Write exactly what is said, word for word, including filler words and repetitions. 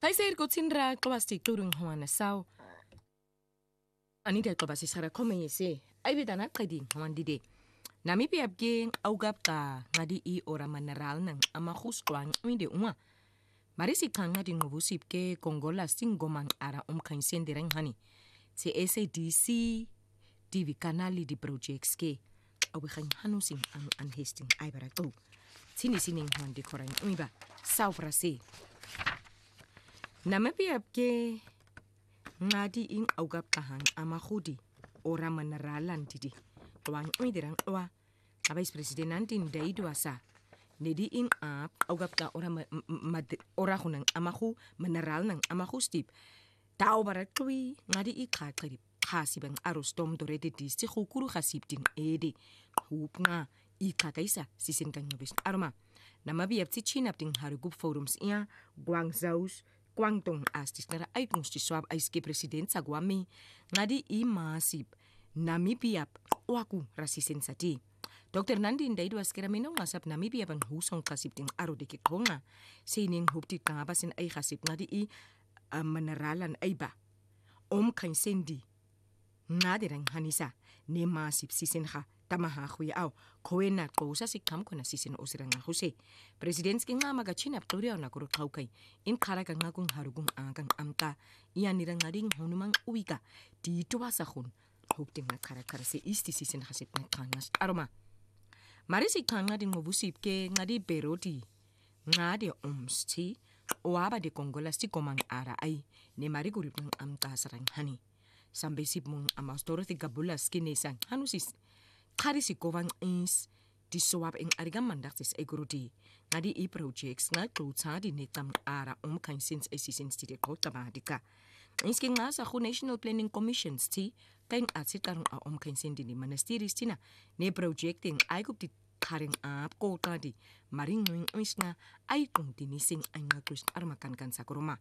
Hai sê kutsinra klobasti turung hwana saw. Anita klobasi sara kome yese. Ay bidana qedi hwandide. Namibia bge augap ka ngadi I ora manaral nang amahus kwang winde uma. Marisi kanga di ngobusip ke Kongola singomang ara umkainsen direng hani. Se S A D C T V kanali di projects ke. Awi khang hanu sing anu anhesting ay barato. Sini sining hwandi korang umiba. Saw frase. Namibia bge ngadi ing augap kahang amahudi ora manaralan didi. Kwang uidirang wa. Abais presidenantin daidu asa. Nedi ing ap augap ka ora ma, ma, ora hunang amahu mineral nang amahu stip. Tao barat kui ngadi I kakri khasi bang arostom dorede di si khukuru khasip ding ede. Hup nga I kakaisa sisin kang nobis arma. Namibia bti China ding harugup forums ia Guangzhou Guangdong astis nara uitkomst swab aiske president sa Guami ngadi I masip Namibia waku rasisen sati. Dokter Nandi Ndaidu askera minong masap Namibia bang husong kasip ting aro dikik honga. Sining hupti kangabasin ay kasip ngadi I uh, mineralan ay ba. Om kain sendi. Ngadi rang hanisa. Ne masip sisin ha. Tamaha khuya aw. Kowe na kosa si kam ko na sisin osirang nga huse. Presidentski nga maga chinap turiaw na kuro kaukay. In karaga nga kung harugung agang amta. Iyan nirang ngading honumang uwiga. Dito wasakun. Hupti nga karakara si isti sisin hasip na kangas aroma. Marisi kanga din ngobusip ke ngadi beroti ngadi omsti oaba de Kongola si komang ara ay ne mari gurip ng amta sarang hani sambe sip mong amastoro ti gabulas kinesang hanusis kari si kovang is di soab ing arigam mandaktis ay guruti ngadi I projects nga klutsa di nekam ara om kain since ay sisin stite ko tabadika iski nga sa National Planning Commissions ti kaing atsit karong a om kain sendi ni monasteries tina ne projecting ay gup di karing ap ko tadi maring nging is nga ay kung tinising ay nga krist armakan kan sa kuruma